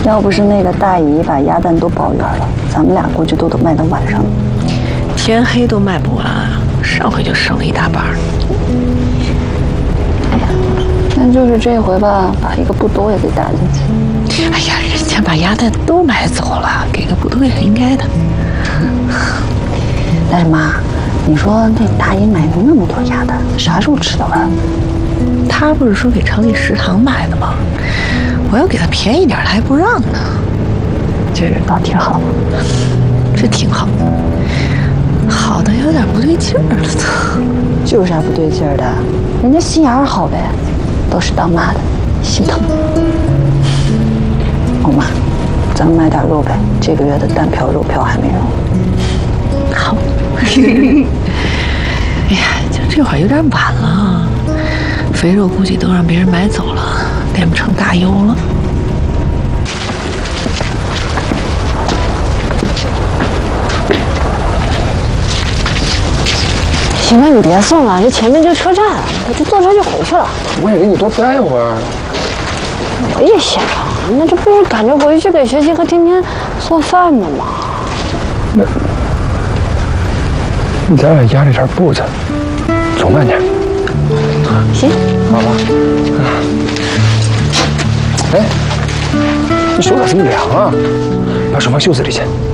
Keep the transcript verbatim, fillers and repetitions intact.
要不是那个大姨把鸭蛋都包圆了，咱们俩估计都得卖到晚上。 天黑都卖不完啊！上回就剩了一大半。 哎呀，但就是这回吧，把一个不多也给打进去。 哎呀，人家把鸭蛋都买走了，给个不多也是应该的。 但是妈，你说那大姨买那么多鸭蛋，啥时候吃得完？ 他不是说给城里食堂买的吗？我要给他便宜点，他还不让呢。 这人倒挺好， 这挺好，好的有点不对劲儿了都。 有啥不对劲儿的？人家心眼儿好呗，都是当妈的，心疼。欧妈，咱们买点肉呗，这个月的蛋票、肉票还没有。 好。哎呀，就这会儿有点晚了，肥肉估计都让别人买走了，变不成大油了。 行了，你别送了，这前面就车站，我就坐车就回去了。 我也给你多待会儿。 我也想，那这不是赶着回去给学习和天天做饭呢吗？ 那，咱俩压着点步子，走慢点。 行， 好吧。哎，你手咋这么凉啊？把手放袖子里去。